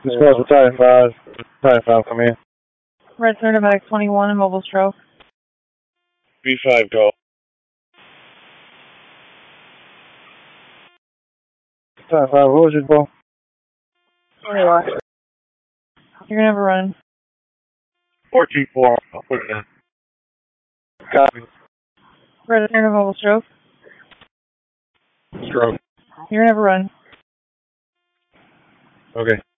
This was Battalion 5. Battalion 5, come in. Red Center Medic 21 and mobile stroke. B5, go. Battalion 5, what was your call? You're gonna have a run. 14-4, I'll put it in. Copy. Red Center mobile stroke. Stroke. You're gonna have a run. Okay.